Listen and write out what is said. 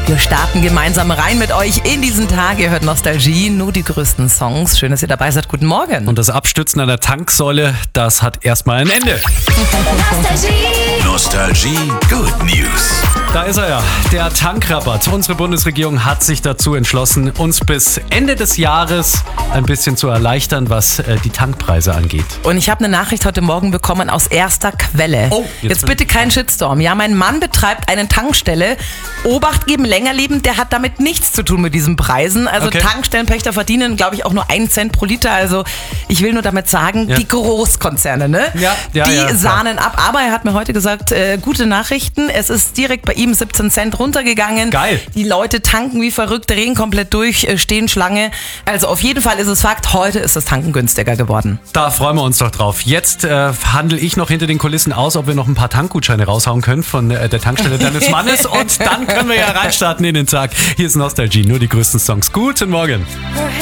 Wir starten gemeinsam rein mit euch in diesen Tag. Ihr hört Nostalgie, nur die größten Songs. Schön, dass ihr dabei seid. Guten Morgen. Und das Abstützen an der Tanksäule, das hat erstmal ein Ende. Nostalgie Good News. Da ist er ja, der Tankrabatt. Unsere Bundesregierung hat sich dazu entschlossen, uns bis Ende des Jahres ein bisschen zu erleichtern, was die Tankpreise angeht. Und ich habe eine Nachricht heute Morgen bekommen aus erster Quelle. Oh, jetzt bitte kein Shitstorm. Ja, mein Mann betreibt eine Tankstelle. Obacht geben, länger leben, der hat damit nichts zu tun mit diesen Preisen. Also Okay. Tankstellenpächter verdienen, glaube ich, auch nur 1 Cent pro Liter. Also ich will nur damit sagen, Ja. die Großkonzerne, ne? Ja, die klar. sahnen ab. Aber er hat mir heute gesagt, gute Nachrichten. Es ist direkt bei ihm 17 Cent runtergegangen. Geil. Die Leute tanken wie verrückt, drehen komplett durch, stehen Schlange. Also auf jeden Fall ist es Fakt, heute ist das Tanken günstiger geworden. Da freuen wir uns doch drauf. Jetzt handle ich noch hinter den Kulissen aus, ob wir noch ein paar Tankgutscheine raushauen können von der Tankstelle deines Mannes. Und dann können wir ja reinstarten in den Tag. Hier ist Nostalgie, nur die größten Songs. Guten Morgen.